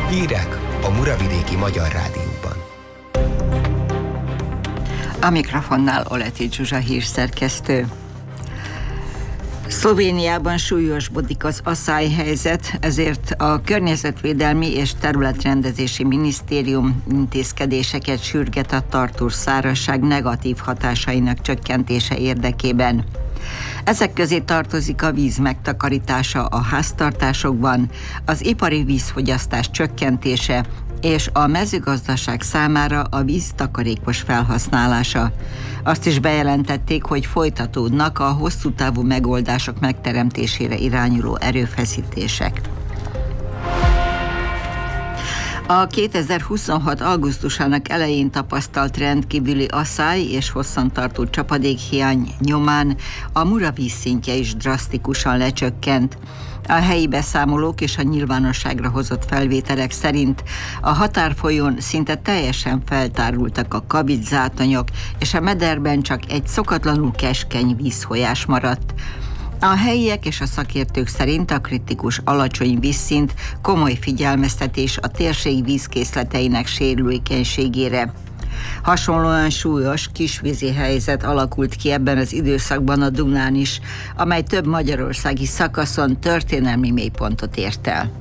Hírek a Muravidéki Magyar Rádióban. A mikrofonnál Oleti Zsuzsa hírszerkesztő. Szlovéniában súlyosbodik az aszályhelyzet, ezért a Környezetvédelmi és Területrendezési Minisztérium intézkedéseket sürget a tartós szárazság negatív hatásainak csökkentése érdekében. Ezek közé tartozik a víz megtakarítása a háztartásokban, az ipari vízfogyasztás csökkentése és a mezőgazdaság számára a víz takarékos felhasználása. Azt is bejelentették, hogy folytatódnak a hosszú távú megoldások megteremtésére irányuló erőfeszítések. A 2026. augusztusának elején tapasztalt rendkívüli aszály és hosszantartó csapadékhiány nyomán a Mura vízszintje is drasztikusan lecsökkent. A helyi beszámolók és a nyilvánosságra hozott felvételek szerint a határfolyón szinte teljesen feltárultak a kavics-zátonyok, és a mederben csak egy szokatlanul keskeny vízfolyás maradt. A helyiek és a szakértők szerint a kritikus alacsony vízszint komoly figyelmeztetés a térség vízkészleteinek sérülékenységére. Hasonlóan súlyos kisvízi helyzet alakult ki ebben az időszakban a Dunán is, amely több magyarországi szakaszon történelmi mélypontot ért el.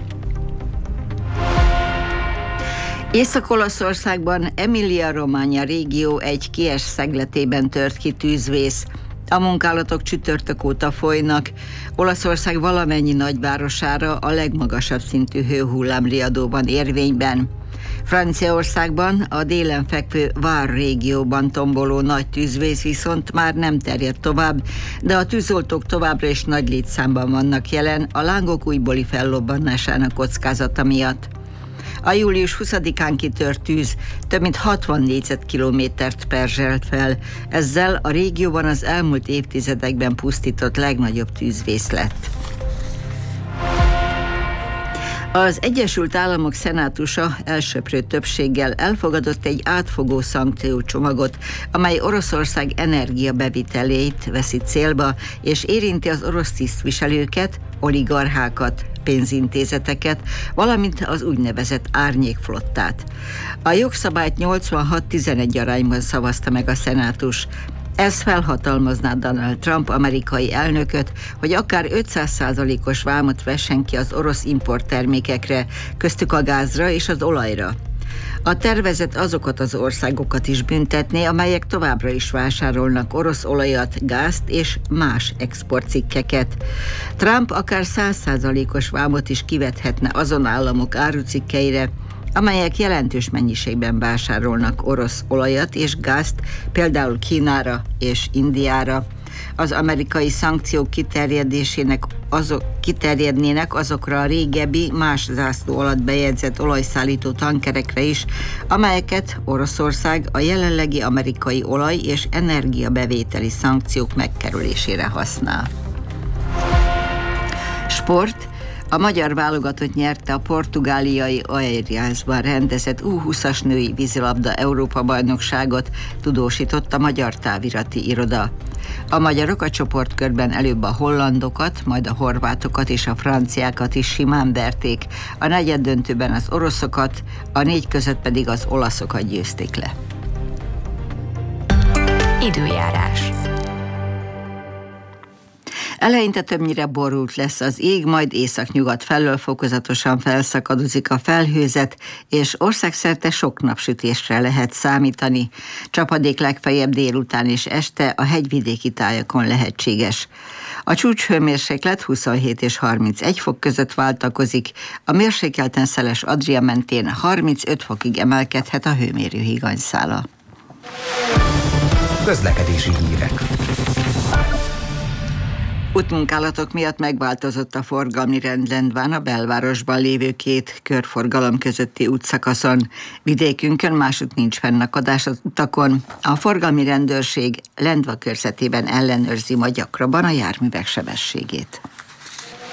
Észak-Olaszországban Emilia-Romagna régió egy kies szegletében tört ki tűzvész. A munkálatok csütörtök óta folynak. Olaszország valamennyi nagyvárosára a legmagasabb szintű hőhullámriadó van érvényben. Franciaországban a délen fekvő Var régióban tomboló nagy tűzvész viszont már nem terjed tovább, de a tűzoltók továbbra is nagy létszámban vannak jelen a lángok újbóli fellobbanásának kockázata miatt. A július 20-án kitört tűz több mint 60 négyzetkilométert perzselt fel, ezzel a régióban az elmúlt évtizedekben pusztított legnagyobb tűzvész lett. Az Egyesült Államok Szenátusa elsöprő többséggel elfogadott egy átfogó szankciócsomagot, amely Oroszország energiabevitelét veszi célba, és érinti az orosz tisztviselőket, oligarchákat, pénzintézeteket, valamint az úgynevezett árnyékflottát. A jogszabályt 86-11 arányban szavazta meg a szenátus. Ez felhatalmazná Donald Trump amerikai elnököt, hogy akár 500%-os vámot vessen ki az orosz importtermékekre, köztük a gázra és az olajra. A tervezet azokat az országokat is büntetné, amelyek továbbra is vásárolnak orosz olajat, gázt és más exportcikkeket. Trump akár 100%-os vámot is kivethetne azon államok árucikkeire, amelyek jelentős mennyiségben vásárolnak orosz olajat és gázt, például Kínára és Indiára. Az amerikai szankciók kiterjednének azokra a régebbi, más zászló alatt bejegyzett olajszállító tankerekre is, amelyeket Oroszország a jelenlegi amerikai olaj- és energiabevételi szankciók megkerülésére használ. Sport. A magyar válogatott nyerte a portugáliai Oeiras-ban rendezett U20-as női vízilabda Európa-bajnokságot, tudósított a Magyar Távirati Iroda. A magyarok a csoportkörben előbb a hollandokat, majd a horvátokat és a franciákat is simán verték, a negyeddöntőben az oroszokat, a négy között pedig az olaszokat győzték le. Időjárás. Eleinte többnyire borult lesz az ég, majd északnyugat felől fokozatosan felszakadozik a felhőzet, és országszerte sok napsütésre lehet számítani. Csapadék legfeljebb délután és este a hegyvidéki tájakon lehetséges. A csúcshőmérséklet 27 és 31 fok között váltakozik, a mérsékelten szeles Adria mentén 35 fokig emelkedhet a hőmérő higanyszála. Közlekedési hírek. Útmunkálatok miatt megváltozott a forgalmi rend Lendván a belvárosban lévő két körforgalom közötti útszakaszon. Vidékünkön másút nincs fennakadás az utakon. A forgalmi rendőrség Lendva körzetében ellenőrzi ma gyakrabban a járművek sebességét.